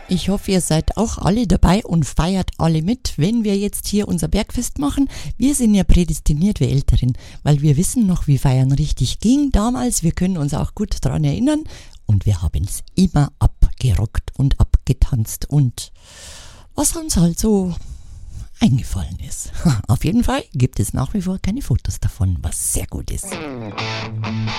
Ich hoffe, ihr seid auch alle dabei und feiert alle mit, wenn wir jetzt hier unser Bergfest machen. Wir sind ja prädestiniert, wir Älteren, weil wir wissen noch, wie Feiern richtig ging damals. Wir können uns auch gut daran erinnern und wir haben es immer abgerockt und abgetanzt und was uns halt so eingefallen ist. Auf jeden Fall gibt es nach wie vor keine Fotos davon, was sehr gut ist.